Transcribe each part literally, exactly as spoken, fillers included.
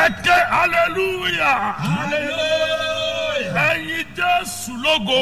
Ẹ̀kẹ́ hallelujah. Hallelujah. Ẹ̀yin Jésù lógo.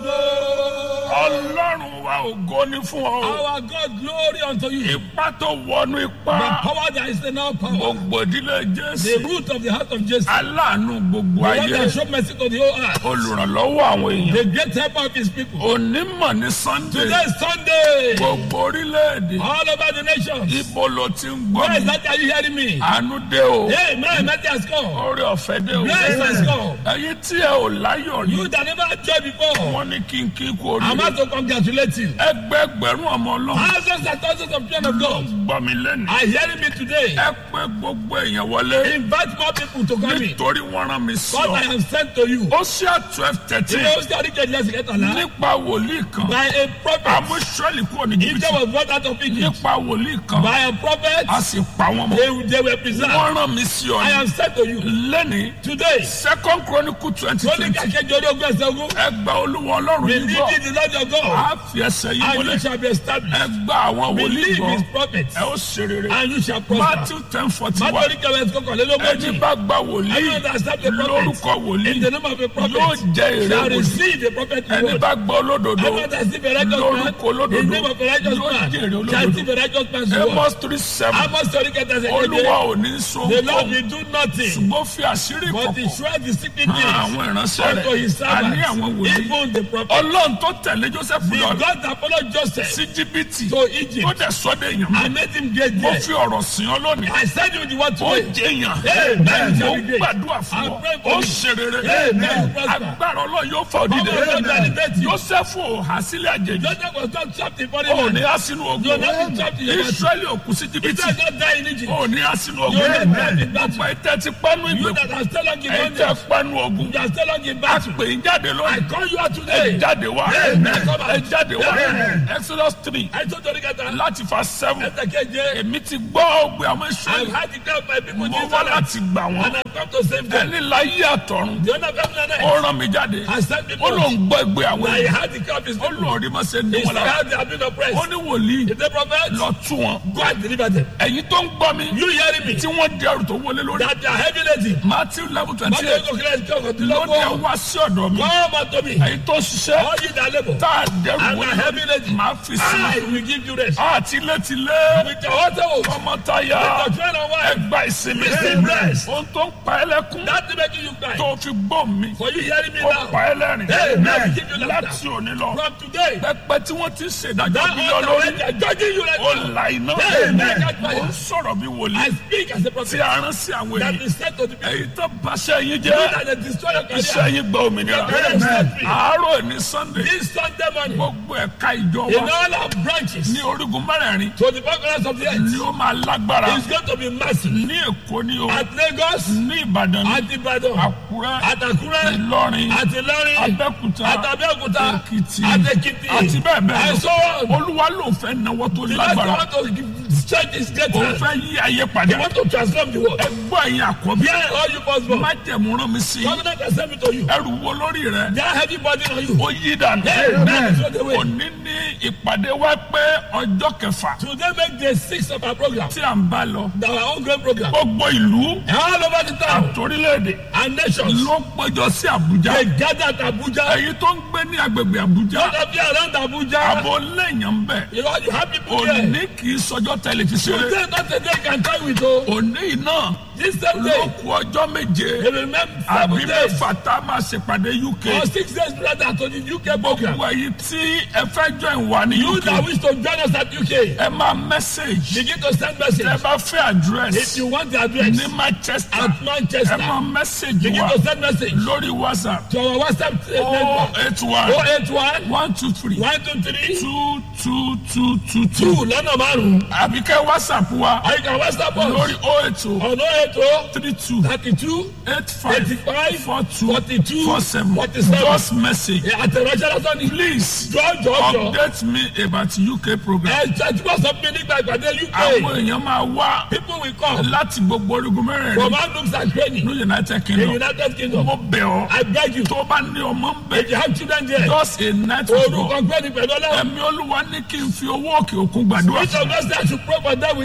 Ọlọ́run wa ògo ni fún ọ. Our God, glory unto you. Ipá tó wọnú The ipá. power that is in our power. Gbogbo ìdílé The Jésù. root of the heart of Jesus. Aláàánú gbogbo The one that ayé. showed mercy to the whole earth. Olùrànlọ́wọ́ àwọn èèyàn. The great helper of his people. Onímọ̀ ní Sunday. Today is Sunday. Gbogbo orílẹ̀-èdè. All over the nations. Ibo ló ti ń Where gbọ́ is mi? that? Are you hearing me? Àánú dé o. Hey, man, mercy has come. Orí ọ̀fẹ́ dé o. Grace has come. Ẹ̀yin tí ẹ ò láyọ̀ ní. You that never had joy before. Wọ́n ní kí n kí kú I'm oríire. about to congratulate you. Ẹgbẹgbẹ̀rún ọmọ Ọlọ́run. Thousands and thousands of children of God Gbọ́ mi lẹ́nu. are hearing me today. Ẹ pé gbogbo èèyàn wọlé. Invite more people to come in. Nítorí wọ́n rán mi sí God, I ọ. am sent to you. Ó ṣe à twelve You thirteen. know, study Kejì lẹ́sìn kẹtàlá. Nípa wòlíì kan. By a prophet. Àmú Ísírẹ́lì kúrò ní Egypt Jìbìtì. was brought out of Egypt. Nípa wòlíì kan. By a prophet. A sì pa wọ́n mọ́. They, they were preserved. Wọ́n rán mi sí ọ I ní. am sent to you. Lẹ́ni. Today. Second Chronicle twenty Only twenty. kẹ̀kẹ́ jọrí ogún ẹsẹ̀ ogún. Ẹ gba Olúwa Ọlọ́run yìí Believe gbọ́. in the Lord your God. A fi ẹsẹ̀ yìí And you wọlé. shall be established. Ẹ gba àwọn wòlíì Believe gbọ́. his prophets. Ẹ ó ṣe rere. And you shall prosper. Matthew ten forty one. Mátorí kẹwàá ẹsẹ̀ kọkànlélógójì. Ẹni bá gba wòlíì Everyone that accept the prophet. lórúkọ In wòlíì the name of a prophet. yóò jẹ èrè Shall wòlíì. receive a prophet Ẹni reward. bá gba olódodo Everyone that receive a righteous man. lórúkọ olódodo In the name of a righteous yóò man. jẹ èrè Shall receive olódodo. a righteous man's reward. Amos three seven. Amos torí kẹta ẹsẹ̀ Olúwa keje. ò ní so The Lord kọ́ will do nothing. ṣùgbọ́n fi àṣírí But he kọ̀kọ̀ shred the secret hàn things àwọn ìránṣẹ́ unto his rẹ̀ àní àwọn servants. wòlíì. Even the prophet. Ọlọ́run tó tẹ̀lé Joseph The lọ God that followed Joseph sí Jìbìtì to Egypt. tó dẹ̀ sọ́dẹ̀ èèyàn And made him great mo there. fi ọ̀rọ̀ sìn ọ́ lónìí. I said you the word Ó today. jẹyàn. Amen. Mo gbàdúrà fún I ọ. pray for Ó you. ṣe rere. Amen. Agbára Ọlọ́run yóò fà ọ́ Amen. dìde. Joseph ò há sílẹ̀ àjèjì. Joseph was not trapped in foreign Ó ní land. há sínú You are ogun. not trapped in your country. Israẹli ò kú sí He Jìbìtì. said not die in Egypt. Ó ní há sínú You are ogun. not trapped in battle. Ọ̀pọ̀ ẹ̀tẹ́ ti pánú You ìgbèkùn. that are still long in Ẹ̀tẹ́ bondage. pánú ogun. You are still long in A battle. pè ń jáde I lónìí. call you out Ẹ today. jáde wá. Amen. Ẹ jáde wá. Amen. Exodus three I told you that láti fa seven. ẹsẹ̀ keje. Èmi ti gbọ́ ògbé àwọn I've Israẹli. had the cry of my people Mo to wá Israel. láti gbà wọ́n. And I've come to save them. Ẹni láyé àtọ̀run. The owner of heaven and Ó earth rán mi jáde. has sent me Ó ló forth. ń gbọ́ ìgbé àwọn I èèyàn. had the cry of his Ó people. lò rí mọ́ ṣe ní His wọn lára. child have been oppressed. Ó ní wòlíì If the prophet, lọ tú wọn. go and deliver them. Ẹ̀yin tó ń gbọ́ mi. You hearing me? Tí wọ́n di ẹrù tó wọlé lórí. That they are heavy laden. Matthew eleven twenty Mọ́tò eight. ìgò kílẹ̀ ìjọ Lónìí ẹ kọ̀dínlọ́gbọ̀n. wá sí ọ̀dọ̀ mi. Come unto me. Ẹ̀yin tó ń ṣiṣẹ́. All you that labor. Tá a dẹrù And wọlé are heavy lórí. laden. Màá fi sí I i. will give you rest. Àti létílé. With your household. Tọmọtaya. With your children and wife. Ẹgbà ìsinmi. Receive rest. Ohun tó ń pa ẹ́ lẹ́kún. That will make you cry. Tó fi gbọ́ mi. For you hearing me Ó now. pa ẹ́ lẹ́rìn. Amen. Give you Láti laughter. òní lọ. From today. Pẹpẹ tí wọ́n ti ṣèdájọ́ That bí lọ altar lórí. where they are judging you right Ó now. la iná. Amen. Ó ń sọ̀rọ̀ bí wòlíì. I speak as a Tí prophet. a rán sí àwọn That èyí. is said to the people. Èyí tó bàṣẹ yín You jẹ́. that they destroy your Iṣẹ́ career. yín gba òmìnira. Amen. Àárọ̀ ní Sunday. This Sunday morning. Gbogbo ẹ̀ka ìjọ In wa all our branches. ní orígun mẹ́rẹ̀ẹ̀rin To the backgrounds of the ni earth. ó máa lágbára. It's going to be massive. Ní Èkó ni o. At Lagos. Ní Ìbàdàn ni. At Ibadan. Àkúrẹ́. At Akure. Ìlọrin. At Ilorin. Abẹ́òkúta. At Abeokuta. Èkìtì. At Ekiti. Àti bẹ́ẹ̀ bẹ́ẹ̀ And lọ. so on. Olúwa ló fẹ́ náwó tó The Lord lágbára. want to give- stretch his great Ó hand. fẹ́ yí ayé He padà. want to transform the world. Ẹgbọ́ ẹ̀yin àkọ́bí. Hear all you firstborn. Májẹ̀mú rán mi sí. Covenant has sent me to you. Ẹrù wo lórí rẹ? They are heavy burden on you. Ó yí dànù. Amen. Throw it away. Òní ní ìpàdé wa pé ọjọ́ kẹfà Today make the sixth of our program. tí à ń bá lọ. Our own great program. Gbogbo ìlú All over the town àtòrílẹ̀-èdè and nations. ló péjọ sí Àbújá. They gather at Abuja. Èyí tó ń gbé ní agbègbè Àbújá. All of you around Abuja. Àbò lẹ́yìn ń bẹ̀. You know, you have people there. Òní kì í sọjọ́ tẹlifíṣẹ́. Today not a day can tell with you. Òní yìí náà This same ló day. kù ọjọ́ méje. You remember Àbí seven days. mẹ́fà tá a máa ṣèpàdé U K. Or six days brother to the U K program. Gbogbo èyí tí ẹ fẹ́ join wa ní You U that K. wish to join us at U K. Ẹ máa message. Begin to send message. Ẹ bá fẹ́ address. If you want the address. Ní Manchester. At Ẹ Manchester. máa message Begin wa to send message. lórí WhatsApp. To our WhatsApp uh, oh network. eight one oh eight one. one two three one two three. two two two two Two two. lọ́nà márùn-ún. Àbí kẹ́ WhatsApp wa Or you can WhatsApp us. lórí oh eight oh On oh eight oh. three two thirty two. eight five eighty-five. four two forty-two. four seven. forty-seven. Just message. Àtẹ̀ránṣẹ́ lásán ni. Please Jọ jọ jọ. update me about U K program. Ẹ jẹ́ tí wọ́n sọ pé nígbà ìpàdé U K. Àwọn èèyàn máa wá People will come láti gbogbo orígun from mẹ́rẹ̀ẹ̀rin all nooks and crannies ní United in Kingdom. United Kingdom. Mo bẹ̀ ọ́ I beg you. tó bá ní ọmọ ń bẹ̀. If you have children there. Just a night with Orúkọ God. gbẹ́ni pẹ̀lú ọlọ́run. Ẹ̀mí Olúwa ní kí n fi owó òkè òkun gbàdúrà Each fún of us that should pray for them with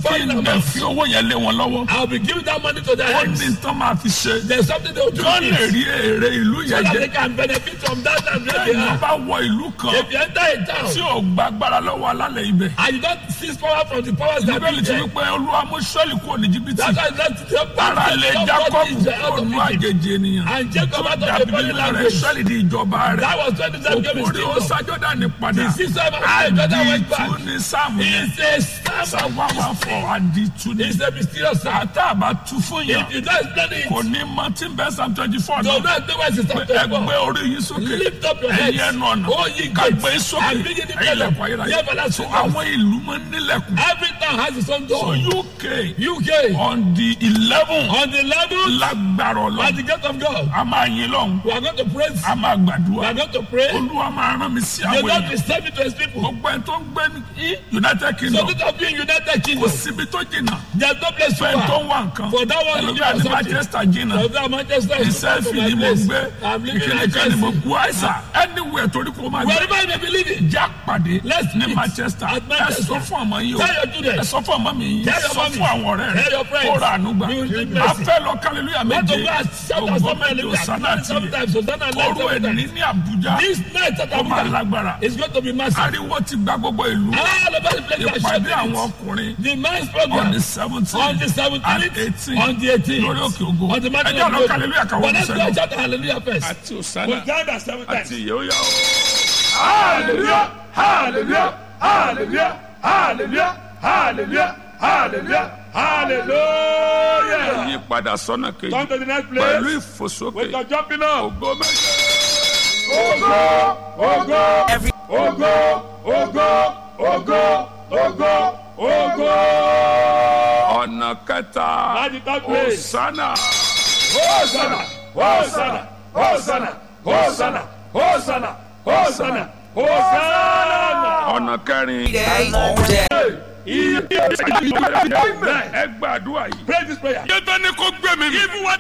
foreign n bẹ amount. fi owó yẹn lé wọn lọ́wọ́. I'll be giving that money to their ó hands. ní tán máa fi ṣe. There's something they will do kán with lè it. rí èrè ìlú So yẹn that they jẹ. can benefit from that and where they ẹ̀yin are. bá wọ ìlú kan If you enter a town tí ò gbàgbára lọ́wọ́ alálẹ̀ ibẹ̀. and you don't seize power from the powers that bíbélì be ti there, wípé olúwa mú Ísírẹ́lì kúrò ní jìbìtì. that's why that's the ara lè Jákọ́bù out of olú Egypt. àjèjì ènìyàn. And Jacob out of dàbí the body nínú rẹ̀ language. Ísírẹ́lì di ìjọba rẹ̀. That was when the time came òkúri ó his kingdom. sájọ́dá ní padà. The sister of Jordan went back. àdìtú ní sáàmù yẹn. It's a psalm. sáwá wà fọ àdìtú ní. It's a mysterious psalm. àtà àbá tú fún yàn. If you don't explain it, kò ní mọ tí ń bẹ Psalm twenty four do náà. not know where to start ẹgbẹ́ orí yín sókè. Lift up your heads. ẹ̀yin ẹnu ọ̀nà. Oh, ye kàgbé gates. sókè. And begin the ẹ̀yin lẹ̀kọ́ prayer. ayérayé. Yeah, but that's so it. àwọn ìlú máa ń nílẹ̀kùn. Every town has its own so door. U K U K, on the eleven on the level, lágbára at ọlọ́run. the gate of God, a máa yin lọ́hùn. we are going to praise. a máa We gbàdúrà. are going to pray. olúwa máa rán mi sí The àwọn Lord èèyàn. is sending to his people. gbogbo ẹni tó ń gbé ní United So Kingdom. this of being United kò Kingdom, síbi tó jìnnà. there's no place fẹ́ẹ́ tó for ń wá nǹkan. For that one, ẹlòmíà you ní do Manchester jìnnà. So that Manchester is far from ìsẹ́fì my ni mo place. gbé. I'm living in ìkíníkà ni mo Chelsea. gbó àìsàn. anywhere torí kò máa gbé. Wherever you may be living, já pàdé Let's ní meet Manchester. at ẹ Manchester. sọ fún ọmọ yìí o. Tell your children. ẹ sọ fún ọmọ mi yìí. Tell your sọ mommy. fún àwọn ọ̀rẹ́ Tell your rẹ̀. friends. kó ra àánú gbà. You will be a blessed. fẹ́ lọ kálílúyà want to méje. go and shout ògbó out something méje like òsánà that. àti Sometimes, Hosanna and oru Lord, ẹni ní Àbújá. this night at ó máa Abuja lágbára. is going to be massive. ariwo ti gba gbogbo ìlú. All over the place are ìpàdé shouting àwọn it. ọkùnrin. The men's on program the seventeen on the and seventeenth, eighteen on the eighteenth, lórí òkè ògo. on the mountain ẹjọ́ of lọ glory. kálílúyà kan But wọ́n let's ti go sẹ́nu. and shout hallelujah first. àti òsánà Hosanna seven times. àti ìyẹ́wòyà o. Hallelujah, hallelujah, hallelujah, hallelujah, hallelujah, hallelujah, hallelujah. yí padà sọ́nà kejì. Come to the next pẹ̀lú place. ìfòsókè. With your jumping up. ògo méje. Ogo, ogo, ogo, ogo, ogo, ogo, ogo. ọ̀nà kẹta. At the third place. òsánà. Hosanna, Hosanna, Hosanna, Hosanna, Hosanna, Hosanna, Hosanna. ọ̀nà kẹrin. Amen. ẹ gbàdúrà yìí. Pray this prayer. yẹ́tọ́ ni kò gbé mi. Even when